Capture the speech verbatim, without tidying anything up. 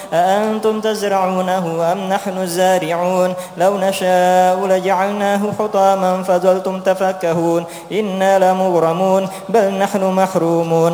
أأنتم تزرعونه أم نحن الزارعون لو نشاء لجعلناه حطاما فظلتم تفكهون إنا لمغرمون بل نحن محرومون